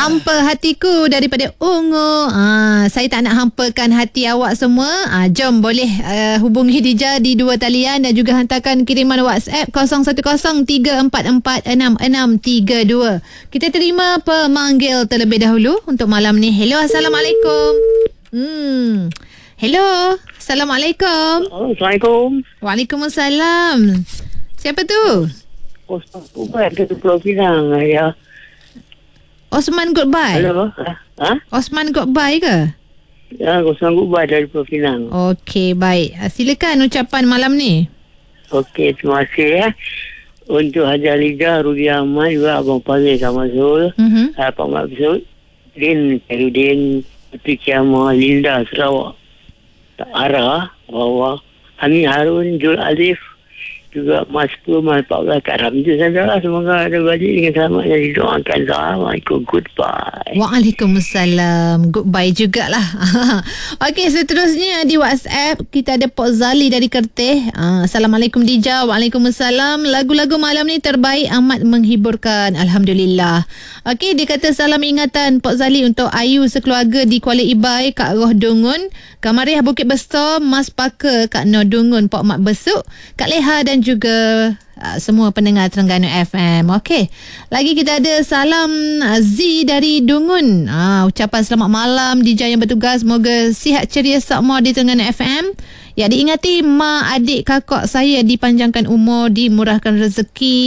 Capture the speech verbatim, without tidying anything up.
Hampa hatiku daripada Ungu. Ah, saya tak nak hampakan hati awak semua. Ah, jom boleh uh, hubungi Dija di dua talian dan juga hantarkan kiriman WhatsApp kosong satu kosong tiga empat empat enam enam tiga dua. Kita terima pemanggil terlebih dahulu untuk malam ni. Hello, Assalamualaikum. Hmm. Hello, Assalamualaikum. Assalamualaikum. Waalaikumsalam. Siapa tu? Osman Goodbye ke Pulau Pinang, ya. Osman Goodbye. Halo. Ha? Osman Goodbye ke? Ya, Osman Goodbye dari Pulau Pinang. Okey, baik. Silakan ucapan malam ni. Okey, terima kasih ya. Untuk Haji Liza, Rudi Ahmad, juga Abang Fazil Samazul, Mhm. uh, Pak Maksud, Din, Perudin, Putri Kiamah, Linda, Sarawak, Ara, Wawa, Hani Harun, Jul Alif, juga Mas Pur, Mas Pak Belah, Kak Ramzi sajalah. Semoga ada balik dengan selamat dan didoakan. Assalamualaikum. Goodbye. Waalaikumsalam. Goodbye jugalah. Okey, seterusnya di WhatsApp kita ada Pok Zali dari Kerteh. Uh, Assalamualaikum Dija. Waalaikumsalam. Lagu-lagu malam ni terbaik, amat menghiburkan. Alhamdulillah. Okey, dia kata salam ingatan Pok Zali untuk Ayu sekeluarga di Kuala Ibai, Kak Roh Dungun, Kak Mariah Bukit Besar, Mas Paka, Kak Nur Dungun, Pok Mak Besuk, Kak Leha dan juga uh, semua pendengar Terengganu F M. Okey. Lagi kita ada salam uh, Z dari Dungun. Uh, ucapan selamat malam Dija yang bertugas. Semoga sihat ceria semua di Terengganu F M. Ya, diingati mak, adik, kakak saya dipanjangkan umur, dimurahkan rezeki.